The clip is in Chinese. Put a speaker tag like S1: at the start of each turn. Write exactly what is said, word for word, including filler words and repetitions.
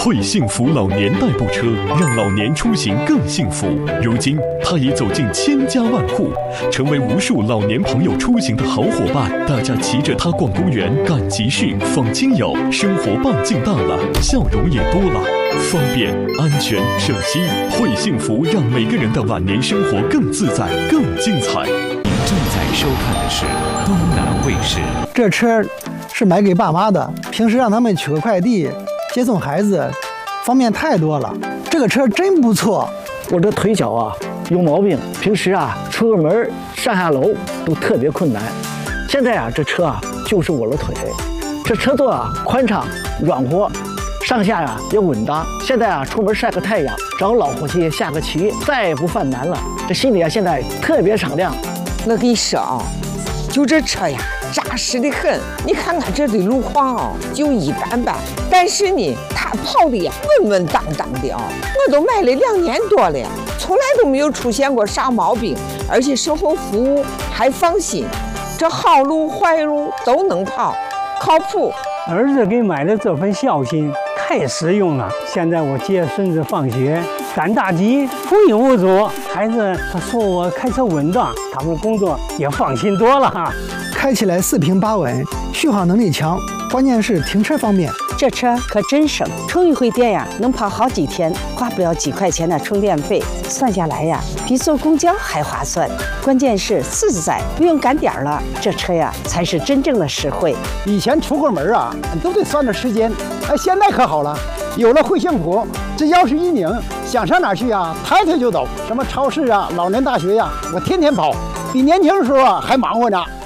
S1: 惠幸福老年代步车让老年出行更幸福。如今，它已走进千家万户，成为无数老年朋友出行的好伙伴。大家骑着它逛公园、赶集市、访亲友，生活半径大了，笑容也多了。方便、安全、省心，惠幸福让每个人的晚年生活更自在、更精彩。
S2: 您正在收看的是东南卫视。
S3: 这车是买给爸妈的，平时让他们取个快递、接送孩子，方便太多了。这个车真不错。
S4: 我这腿脚啊有毛病，平时啊出个门上下楼都特别困难。现在啊这车啊就是我的腿，这车座啊宽敞软和，上下呀、啊、也稳当。现在啊出门晒个太阳，找老伙计下个棋，再也不犯难了。这心里啊现在特别敞亮。
S5: 我跟你说啊，就这车呀扎实的很。你看看这的路况啊就一般般，但是呢它跑的呀稳稳当当的啊。我都买了两年多了，从来都没有出现过啥毛病，而且售后服务还放心，这好路坏路都能跑，靠谱。
S6: 儿子给买的这份孝心太实用了。现在我接孙子放学赶大集无影无阻，孩子他说我开车稳当，他们工作也放心多了哈。
S3: 开起来四平八稳，续航能力强，关键是停车方便。
S7: 这车可真省，充一回电呀能跑好几天，花不了几块钱的充电费，算下来呀比坐公交还划算。关键是自在，不用赶点了，这车呀才是真正的实惠。
S8: 以前出个门啊都得算着时间，哎，现在可好了，有了惠幸福，这钥匙一拧，想上哪去啊抬腿就走，什么超市啊、老年大学呀、啊，我天天跑，比年轻的时候啊还忙活呢。